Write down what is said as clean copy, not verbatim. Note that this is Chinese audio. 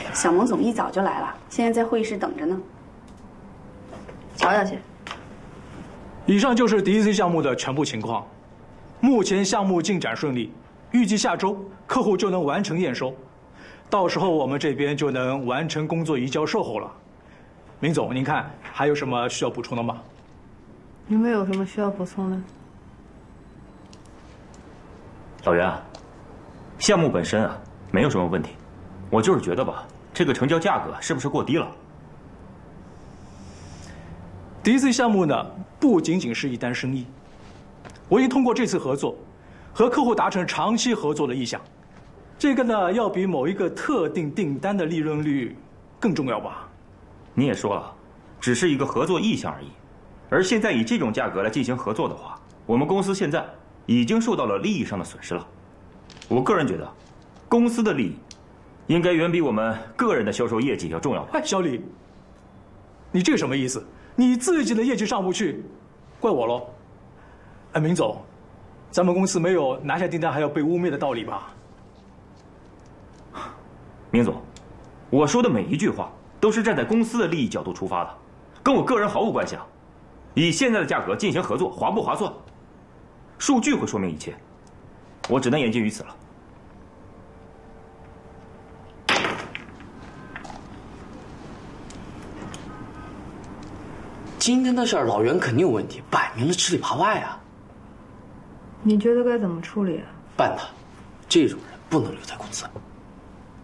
小蒙总一早就来了，现在在会议室等着呢。瞧瞧去。 以上就是 DEC 项目的全部情况。目前项目进展顺利，预计下周客户就能完成验收，到时候我们这边就能完成工作移交售后了。明总，您看还有什么需要补充的吗？ 你们有什么需要补充的？ 老袁啊，项目本身啊没有什么问题，我就是觉得吧，这个成交价格是不是过低了 ？DEC 项目呢，不仅仅是一单生意，我已经通过这次合作，和客户达成长期合作的意向。这个呢，要比某一个特定订单的利润率更重要吧？ 你也说了，只是一个合作意向而已。而现在以这种价格来进行合作的话，我们公司现在已经受到了利益上的损失了。我个人觉得，公司的利益应该远比我们个人的销售业绩要重要吧？ 哎，小李，你这什么意思？你自己的业绩上不去，怪我喽？哎，明总，咱们公司没有拿下订单还要被污蔑的道理吧？ 明总，我说的每一句话都是站在公司的利益角度出发的，跟我个人毫无关系啊。以现在的价格进行合作，划不划算？数据会说明一切，我只能言尽于此了。 今天的事儿，老袁肯定有问题，摆明了吃里扒外啊！ 你觉得该怎么处理啊？ 办他，这种人不能留在公司。